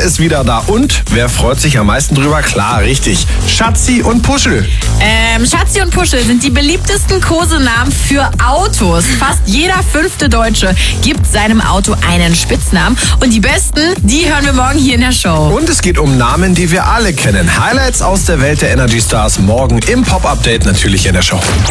ist wieder da. Und wer freut sich am meisten drüber? Klar, richtig. Schatzi und Puschel. Schatzi und Puschel sind die beliebtesten Kosenamen für Autos. Fast jeder 5. Deutsche gibt seinem Auto einen Spitznamen. Und die besten, die hören wir morgen hier in der Show. Und es geht um Namen, die wir alle kennen. Highlights aus der Welt der Energy Stars morgen im Pop-Update natürlich in der Show.